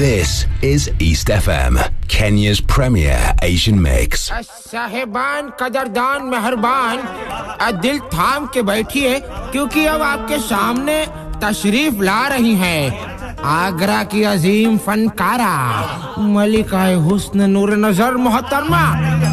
This is East FM, Kenya's premier Asian mix. साहिबान कदरदान मेहरबान दिल थाम के बैठिए क्योंकि अब आपके सामने तशरीफ ला रही हैं आगरा की अजीम फनकारा मलिका हुस्न नूर नजर मोहतरमा